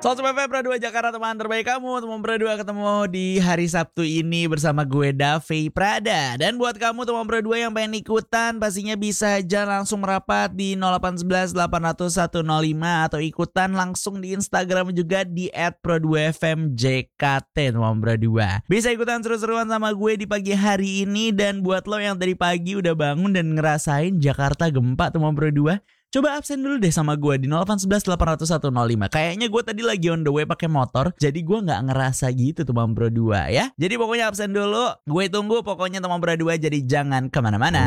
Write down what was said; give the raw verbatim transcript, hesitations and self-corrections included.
Sobat F M Pro dua Jakarta, teman terbaik kamu. Teman Pro dua ketemu di hari Sabtu ini bersama gue Davi Prada. Dan buat kamu teman Pro dua yang pengen ikutan, pastinya bisa aja langsung merapat di nol delapan satu satu delapan nol nol satu nol lima atau ikutan langsung di Instagram juga di et pro dua f m j k t teman Pro dua. Bisa ikutan seru-seruan sama gue di pagi hari ini. Dan buat lo yang tadi pagi udah bangun dan ngerasain Jakarta gempa teman Pro dua, coba absen dulu deh sama gue di nol delapan satu satu delapan nol nol satu nol lima. Kayaknya gue tadi lagi on the way pakai motor, jadi gue nggak ngerasa gitu teman Pro dua ya. Jadi pokoknya absen dulu, gue tunggu pokoknya teman Pro dua, jadi jangan kemana-mana.